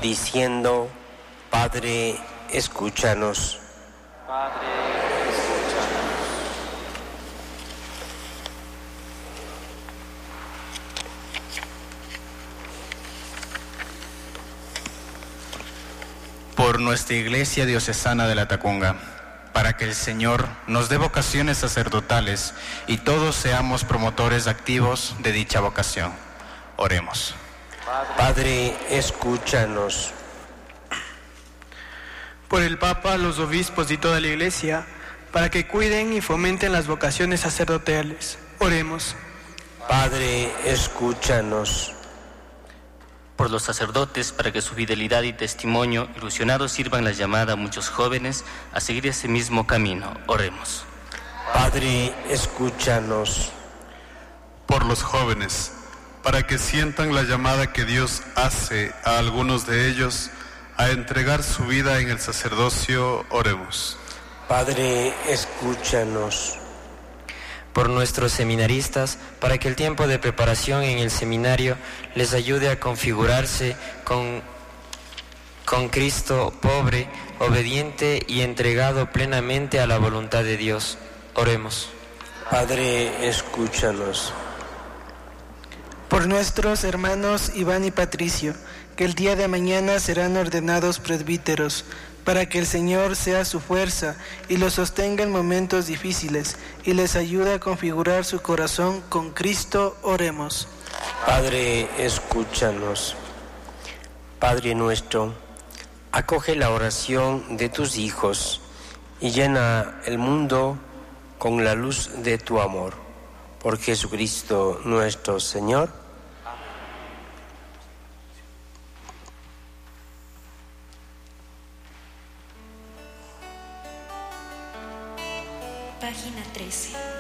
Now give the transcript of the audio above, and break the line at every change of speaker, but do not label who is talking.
diciendo: Padre, escúchanos.
Padre, escúchanos.
Por nuestra Iglesia Diocesana de la Tacunga, para que el Señor nos dé vocaciones sacerdotales y todos seamos promotores activos de dicha vocación. Oremos.
Padre, escúchanos.
Por el Papa, los obispos y toda la Iglesia, para que cuiden y fomenten las vocaciones sacerdotales. Oremos.
Padre, escúchanos.
Por los sacerdotes, para que su fidelidad y testimonio ilusionados sirvan la llamada a muchos jóvenes a seguir ese mismo camino. Oremos.
Padre, escúchanos.
Por los jóvenes, para que sientan la llamada que Dios hace a algunos de ellos a entregar su vida en el sacerdocio. Oremos.
Padre, escúchanos.
Por nuestros seminaristas, para que el tiempo de preparación en el seminario les ayude a configurarse con Cristo pobre, obediente y entregado plenamente a la voluntad de Dios. Oremos.
Padre, escúchanos.
Por nuestros hermanos Iván y Patricio, que el día de mañana serán ordenados presbíteros, para que el Señor sea su fuerza y los sostenga en momentos difíciles y les ayude a configurar su corazón con Cristo. Oremos.
Padre, escúchanos. Padre nuestro, acoge la oración de tus hijos y llena el mundo con la luz de tu amor. Por Jesucristo nuestro Señor.
Página 13.